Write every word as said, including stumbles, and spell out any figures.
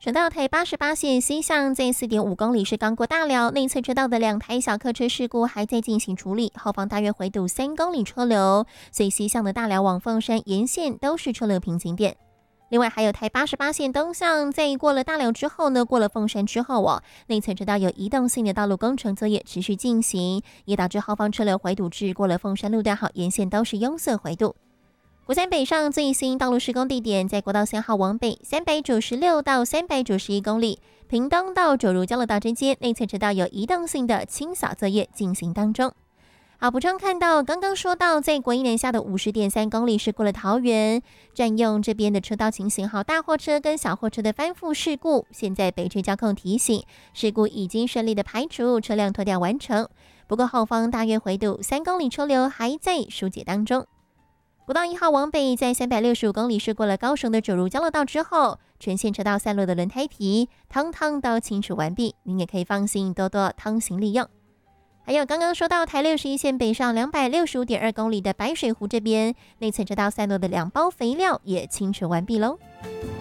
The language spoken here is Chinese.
省道台八十八线西向在 四点五公里是刚过大寮，内侧车道的两台小客车事故还在进行处理，后方大约回堵三公里车流，所以西向的大寮往凤山沿线都是车流瓶颈点。另外还有台八十八线东向，在过了大寮之后呢，过了凤山之后哦，内侧车道有移动性的道路工程作业持续进行，也导致后方车流回堵至过了凤山路段后，沿线都是拥塞回堵。国三北上最新道路施工地点在国道三号往北三百九十六到三百九十一公里，屏东到九如交流道之间内侧车道有移动性的清扫作业进行当中。好，补充看到刚刚说到在国一南下的 五十点三公里是过了桃园，占用这边的车道情形好，大货车跟小货车的翻覆事故，现在北区交控提醒事故已经顺利的排除，车辆脱掉完成，不过后方大约回堵三公里车流还在疏解当中。国道一号往北在三百六十五公里是过了高雄的九如交流道之后，全线车道散落的轮胎皮汤汤都清除完毕，您也可以放心多多通行利用。还有刚刚说到台六十一线北上两百六十五点二公里的白水湖这边，内侧车道散落的两包肥料也清除完毕喽。